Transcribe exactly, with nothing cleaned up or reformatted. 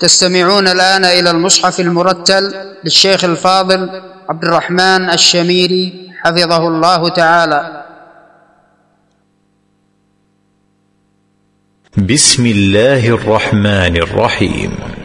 تستمعون الآن إلى المصحف المرتل للشيخ الفاضل عبد الرحمن الشميري حفظه الله تعالى. بسم الله الرحمن الرحيم.